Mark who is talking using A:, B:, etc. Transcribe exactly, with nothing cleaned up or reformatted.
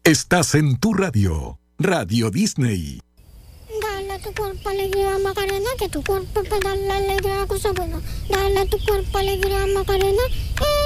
A: Estás en tu radio, Radio Disney.
B: Dale a tu cuerpo alegría, Macarena, que tu cuerpo para dar la alegría a cosa buena. Dale a tu cuerpo alegría, Macarena, eh.